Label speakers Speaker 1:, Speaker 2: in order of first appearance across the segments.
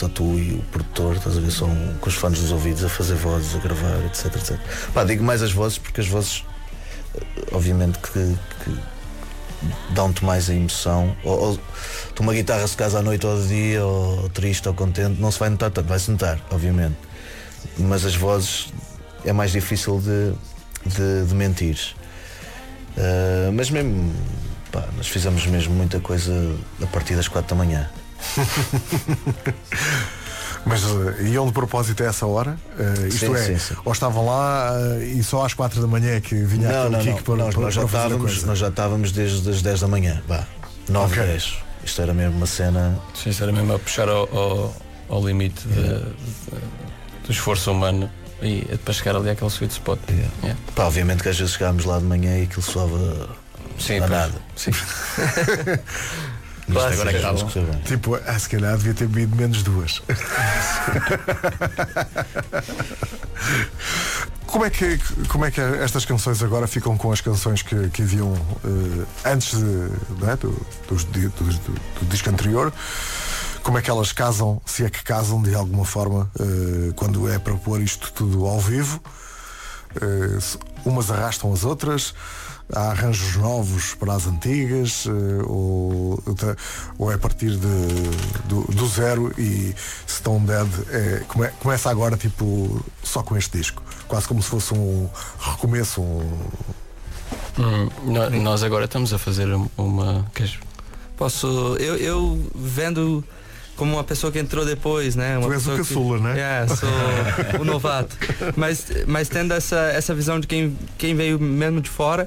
Speaker 1: está tu e o produtor, estás a ver, são com os fones dos ouvidos a fazer vozes, a gravar, etc, etc. Pá, digo mais as vozes porque as vozes, obviamente que dão-te mais a emoção. Ou tu uma guitarra, se casa à noite ou de dia, ou triste ou contente, não se vai notar tanto, vai-se notar, obviamente. Mas as vozes é mais difícil de mentir. Mas mesmo, pá, nós fizemos mesmo muita coisa a partir das 4 da manhã.
Speaker 2: Mas iam de propósito a essa hora? Isto sim. Ou estavam lá e só às 4 da manhã é que vinha aquele kick para
Speaker 1: nós já estávamos desde as 10 da manhã, 9, 10. Isto era mesmo uma cena.
Speaker 3: Sim, isto era mesmo a puxar ao limite do esforço humano e para chegar ali àquele sweet spot.
Speaker 1: Pá, obviamente que às vezes chegámos lá de manhã e aquilo soava a nada.
Speaker 3: Sim.
Speaker 1: Mas agora é que
Speaker 2: tipo, se calhar devia ter bebido menos 2. Como é que estas canções agora ficam com as canções que haviam antes do disco anterior? Como é que elas casam, se é que casam de alguma forma, quando é para pôr isto tudo ao vivo? Umas arrastam as outras, há arranjos novos para as antigas, ou é a partir do zero e Stone Dead começa agora tipo só com este disco, quase como se fosse um recomeço.
Speaker 3: Nós agora estamos a fazer uma.
Speaker 4: Eu vendo como uma pessoa que entrou depois, né? Uma
Speaker 2: tu és o caçula, né?
Speaker 4: Sou o novato. Mas tendo essa visão de quem veio mesmo de fora,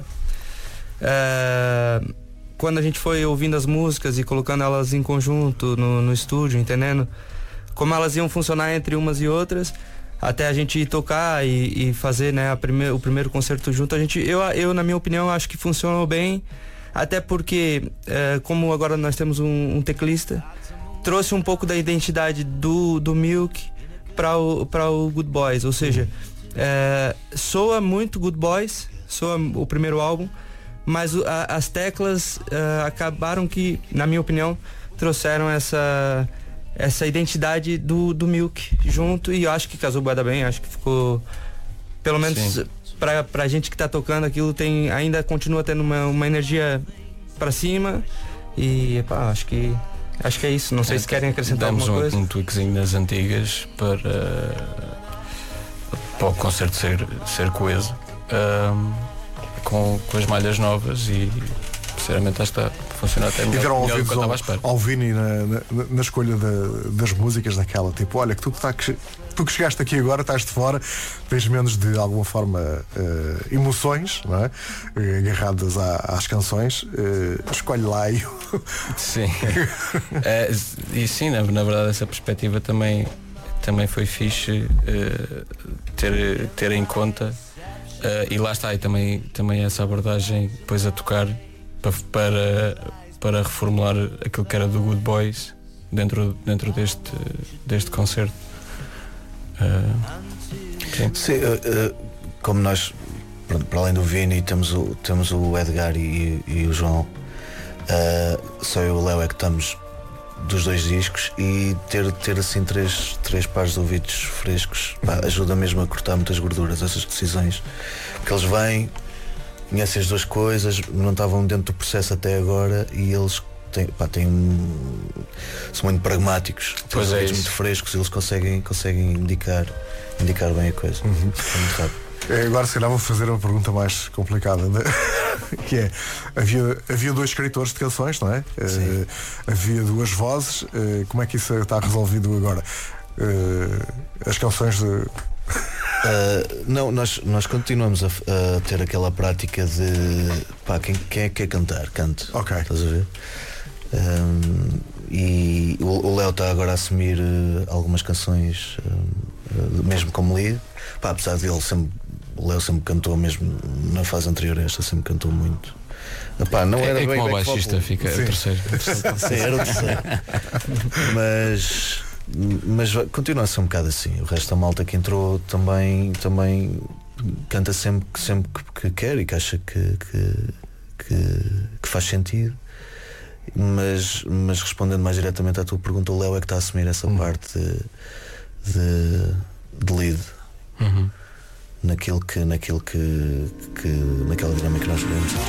Speaker 4: quando a gente foi ouvindo as músicas e colocando elas em conjunto no estúdio, entendendo como elas iam funcionar entre umas e outras, até a gente ir tocar e fazer, né, o primeiro concerto junto, eu na minha opinião acho que funcionou bem, até porque como agora nós temos um teclista, trouxe um pouco da identidade do Milk para o Good Boys, ou seja, soa muito Good Boys, soa o primeiro álbum, mas as teclas acabaram que, na minha opinião, trouxeram essa identidade do Milk junto, e eu acho que casou bué da bem, acho que ficou, pelo menos pra gente que tá tocando aquilo, ainda continua tendo uma energia pra cima, e pá, acho que é isso. Não sei se querem acrescentar alguma coisa.
Speaker 3: Damos um tweakzinho nas antigas para o concerto ser coeso, com as malhas novas, e sinceramente acho que está a funcionar até melhor do que eu estava à espera.
Speaker 2: Ao Vini na escolha das músicas daquela, tipo, olha, que tu que chegaste aqui agora, estás de fora, tens menos de alguma forma emoções, não é? Agarradas às canções, escolhe lá e
Speaker 3: sim. E sim, na verdade essa perspectiva também foi fixe, ter em conta, e lá está, e também essa abordagem depois a tocar para reformular aquilo que era do Good Boys dentro deste concerto.
Speaker 1: Sim, como nós, para além do Vini, temos o Edgar e o João, só eu e o Léo é que estamos dos 2 discos, e ter assim três pares de ouvidos frescos, ajuda mesmo a cortar muitas gorduras, essas decisões, porque eles vêm, conhecem as 2 coisas, não estavam dentro do processo até agora, e eles são muito pragmáticos,
Speaker 3: pois é,
Speaker 1: muito frescos, e eles conseguem indicar bem a coisa. É muito rápido.
Speaker 2: Agora se calhar vou fazer uma pergunta mais complicada, né? Que é, havia 2 escritores de canções, não é? Havia 2 vozes, como é que isso está resolvido agora? As canções de...
Speaker 1: não, nós continuamos a ter aquela prática de quem é que quer cantar, cante.
Speaker 2: Ok.
Speaker 1: Estás a ver? E o Léo está agora a assumir algumas canções, mesmo como lead. Apesar de o Léo sempre cantou, mesmo na fase anterior a esta, sempre cantou muito. Não era bem
Speaker 3: como o baixista fica terceiro.
Speaker 1: Sim, era o terceiro. Mas continua a ser um bocado assim. O resto da malta que entrou também canta sempre que quer e que acha que faz sentido. Mas respondendo mais diretamente à tua pergunta, o Léo é que está a assumir essa parte de lead naquela dinâmica que nós vemos.